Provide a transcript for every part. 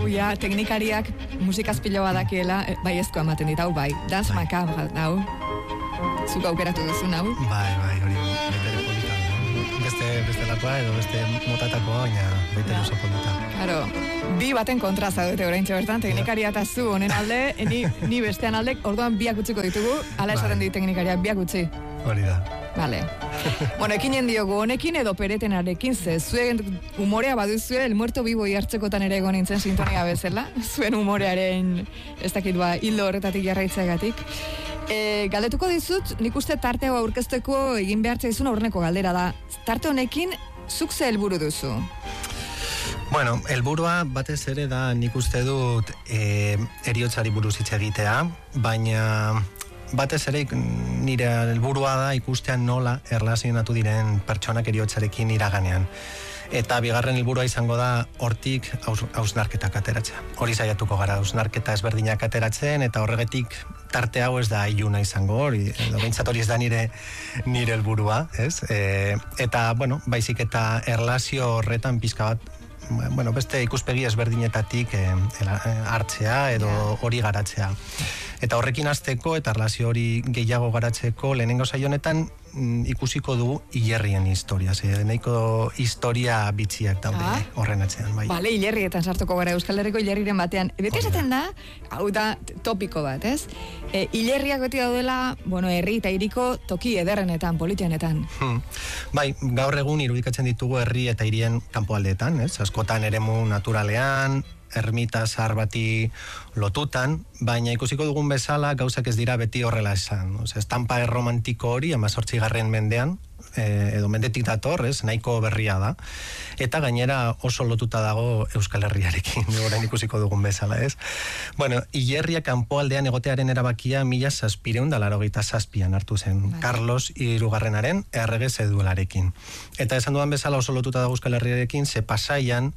ja, teknikariak musikaz pilo badakiela, bai ezko ematen dit, hau bai, Dance Macabre, hau. Zuk aukeratu duzun, hau? Bai, hori, betere polita. Beste lakoa edo beste motatakoa, baina betere oso polita. Claro, bi baten kontra zaudete oraintxe bertan, teknikaria eta zu honen alde, ni bestean alde, orduan biak utziko ditugu, ala esaten dit teknikariak, biak utzi. Hori da. Vale. Bueno, ekinen diogu, honekin edo peretenarekin, zuen humorea baduzue, El Muerto Vivo hartzekotan ere egon nintzen sintonia bezala, zuen humorearen, ez dakit hildo horretatik jarraitzeagatik. Galdetuko dizut, nik uste tarte hau aurkezteko egin behartza izun aurreneko galdera da. Tarte honekin, zuk ze helburu duzu? Bueno, helburua batez ere da nik uste dut heriotzari buruz hitz egitea, baina batez ere nire helburua da ikustean nola erlazionatu diren pertsonak heriotzarekin iraganean. Eta bigarren helburua izango da hortik hausnarketak ateratzea. Hori saiatuko gara, hausnarketa ezberdinak ateratzen, eta horregatik tarte hau ez da iluna izango, hori, edo behintzat hori ez da nire helburua, ez? Eta, bueno, baizik eta erlazio horretan pizka bat, bueno, beste ikuspegi ezberdinetatik hartzea edo hori garatzea. Eta horrekin hasteko eta erlazio hori gehiago garatzeko lehenengo saio honetan ikusiko dugu hilerrien historia. Nahiko historia bitxiak daude horren atzean. Bai. Bale, hilerrietan sartuko gara Euskal Herriko hilerriren batean. Beti esaten da, hau da topiko bat, ez? Hilerriak beti daudela, bueno, herri eta hiriko toki ederrenetan, politenetan. Bai, gaur egun irudikatzen ditugu herri eta hirien kanpoaldeetan, ez? Askotan eremu naturalean, ermita zahar bati lotutan, baina ikusiko dugun bezala gauzak ez dira beti horrela esan. Estampa erromantiko hori, 18. mendean, edo mendetik dator, nahiko berria da. Eta gainera oso lotuta dago Euskal Herriarekin, orain ikusiko dugun bezala, ez? Bueno, hilerria kanpoaldean egotearen erabakia 1787an hartu zen. Carlos Hirugarrenaren errege zedularekin. Eta esan dudan bezala oso lotuta dago Euskal Herriarekin, ze Pasaian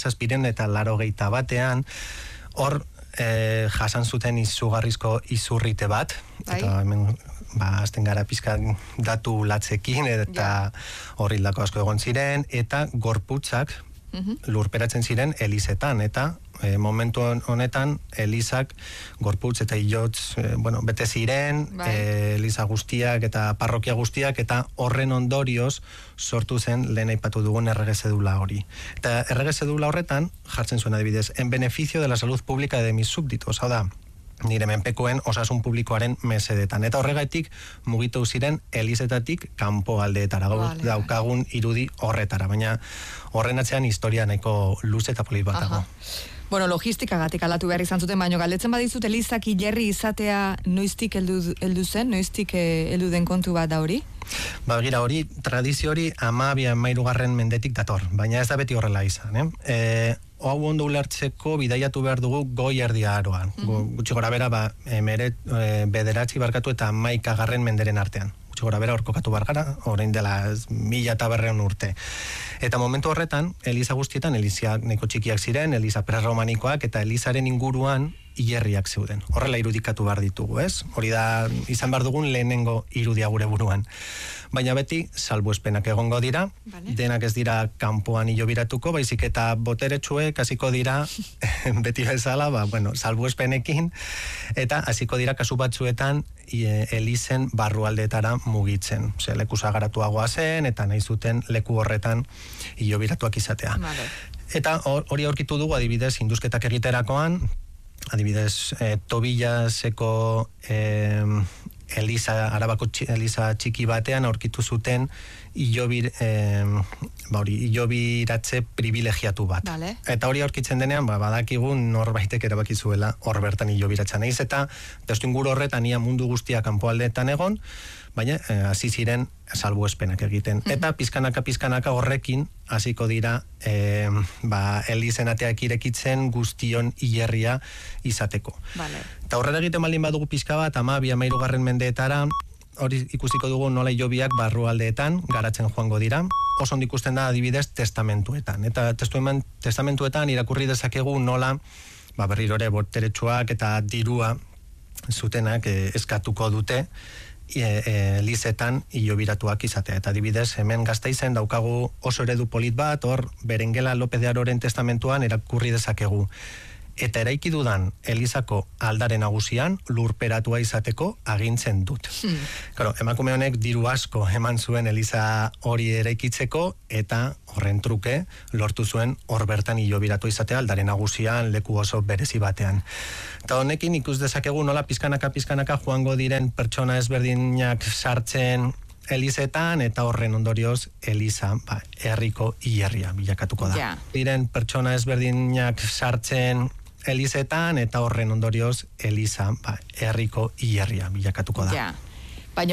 1781 hor jasan zuten izugarrizko izurrite bat, eta hemen azten gara pizka datu latzekin, eta horrildako asko egon ziren, eta gorputzak lurperatzen ziren elizetan, eta momentu honetan elizak gorputz eta ilotz bete ziren, eliza guztiak eta parrokia guztiak, eta horren ondorioz sortu zen lehen aipatu dugun errege zedula hori. Eta errege zedula horretan jartzen zuen adibidez, en beneficio de la salud pública de mis súbditos, hau da, nire menpekoen osasun publikoaren mesedetan. Eta horregatik mugitu ziren elizetatik kanpo aldeetara, daukagun irudi horretara, baina horren atzean historia nahiko luze eta polit bat dago. Bueno, logistikagatik alatu behar izan zuten, baino galdetzen badizut elizak hilerri izatea noiztik heldu zen, noiztik heldu den kontu bat da hori? Ba, gira hori, tradizio hori 12. mendetik dator, baina ez da beti horrela izan, hau ondo ulertzeko bidaiatu behar dugu goi erdi aroan. Gutxi gora bera, bederatzi barkatu eta 11. menderen artean. Gutxi gora bera hor kokatu bargara, orain dela 1100 urte. Eta momentu horretan, eliza guztietan, elizak nahiko txikiak ziren, eliza prerromanikoak, eta elizaren inguruan hilerriak zeuden. Horrela irudikatu behar ditugu, ez? Hori da, izan behar dugun lehenengo irudia gure buruan. Baina beti, salbuespenak egongo dira, denak ez dira kanpoan hilobiratuko, baizik eta boteretsuek hasiko dira, beti bezala, salbuespenekin, eta hasiko dira kasu batzuetan elizen barrualdeetara mugitzen. Leku sagaratuagoa zen, eta nahi zuten leku horretan hilobiratuak izatea. Eta hori aurkitu dugu, adibidez, induzketak egiterakoan, adibidez, Tobillaseko Arabako eliza txiki batean aurkitu zuten hilobiratze privilegiatu bat. Eta hori aurkitzen denean, badakigun norbaitek erabaki zuela hor bertan hilobiratzen. Naiz eta testuinguru horretan ia mundu guztia kanpoaldeetan egon, baina hasi ziren salbuespenak egiten. Eta pizkanaka horrekin hasiko dira elizen ateak irekitzen guztion hilerria izateko. Eta horrela egiten baldin badugu pizka bat, 12. mendeetara, hori ikusiko dugu nola hilobiak barrualdeetan garatzen joango dira. Oso ondo ikusten da adibidez testamentuetan. Eta testamentuetan irakurri dezakegu nola berrirore boteretsuak eta dirua zutenak eskatuko dute elizetan hilobiratuak izatea. Eta adibidez, hemen Gasteizen daukagu oso eredu polit bat, hor Berengela López de Aroren testamentuan irakurri dezakegu. eta eraiki dudan elizako aldare nagusian lurperatua izateko agintzen dut. Claro, emakume honek diru asko eman zuen eliza hori eraikitzeko eta horren truke lortu zuen hor bertan hilobiratu izatea aldare nagusian leku oso berezi batean. Eta honekin ikus dezakegu nola pizkanaka joango diren pertsona ezberdinak sartzen elizetan eta horren ondorioz eliza herriko hilerria bilakatuko da. Diren pertsona ezberdinak sartzen elizetan eta horren ondorioz eliza herriko hilerria bilakatuko da.